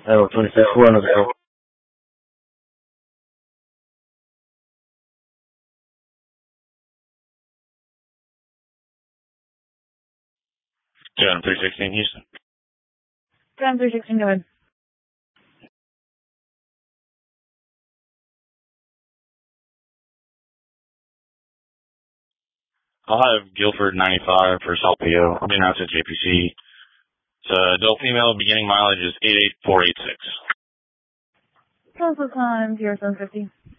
Oh, 26, we're on the go. Yeah, 316 Houston. John 316, go ahead. I'll have Guilford 95 for South PO. I'll be announced at JPC. It's adult female, beginning mileage is 88486. Transfer time 0750.